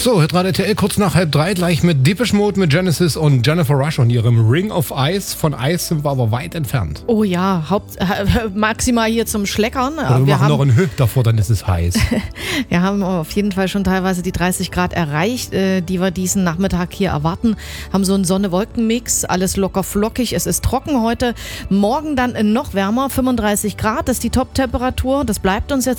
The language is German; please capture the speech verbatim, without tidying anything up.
So, Hitradio R T L kurz nach halb drei, gleich mit Depeche Mode, mit Genesis und Jennifer Rush und ihrem Ring of Ice. Von Eis sind wir aber weit entfernt. Oh ja, Haupt, äh, maximal hier zum Schleckern. Oder wir, wir machen haben, noch einen Höhe davor, dann ist es heiß. Wir haben auf jeden Fall schon teilweise die dreißig Grad erreicht, äh, die wir diesen Nachmittag hier erwarten. Haben so einen Sonne-Wolken-Mix, alles locker flockig. Es ist trocken heute. Morgen dann noch wärmer, fünfunddreißig Grad, das ist die Top-Temperatur. Das bleibt uns jetzt